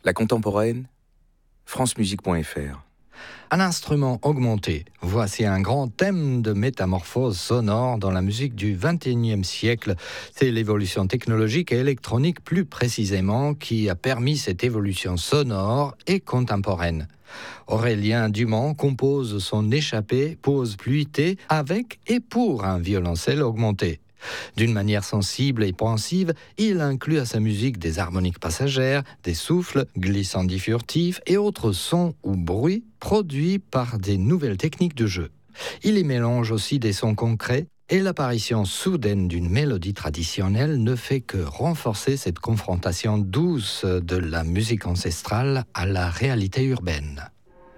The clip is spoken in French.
La contemporaine, francemusique.fr. Un instrument augmenté, voici un grand thème de métamorphose sonore dans la musique du XXIe siècle. C'est l'évolution technologique et électronique plus précisément qui a permis cette évolution sonore et contemporaine. Aurélien Dumont compose son échappée pause fluidée avec et pour un violoncelle augmenté. D'une manière sensible et pensive, il inclut à sa musique des harmoniques passagères, des souffles, glissandis furtifs et autres sons ou bruits produits par des nouvelles techniques de jeu. Il y mélange aussi des sons concrets et l'apparition soudaine d'une mélodie traditionnelle ne fait que renforcer cette confrontation douce de la musique ancestrale à la réalité urbaine.